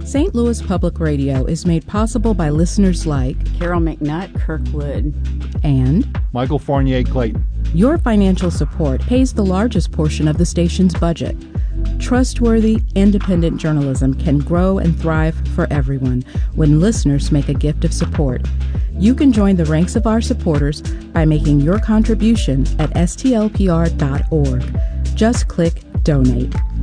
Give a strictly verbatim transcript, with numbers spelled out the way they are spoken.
Saint Louis Public Radio is made possible by listeners like Carol McNutt Kirkwood and Michael Fournier Clayton. Your financial support pays the largest portion of the station's budget. Trustworthy, independent journalism can grow and thrive for everyone when listeners make a gift of support. You can join the ranks of our supporters by making your contribution at S T L P R dot org. Just click Donate.